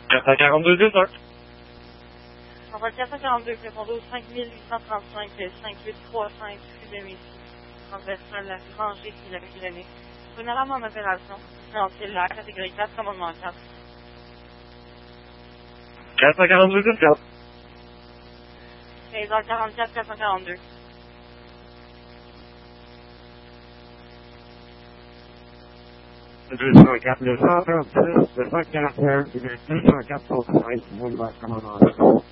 442 200. On va 442, répondez au 5835, 5835, rue de Métis, transversal la rangée qui l'a Pyrénées. Pour une alarme en opération, lancez l'air, catégorie 4, commandement 4. 442 200. 15h44, 442. 204 236, 241, 204 5, boulevard commandant.